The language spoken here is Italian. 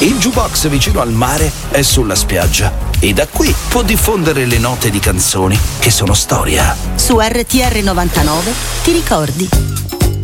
Il jukebox vicino al mare è sulla spiaggia e da qui può diffondere le note di canzoni che sono storia. Su RTR 99 ti ricordi.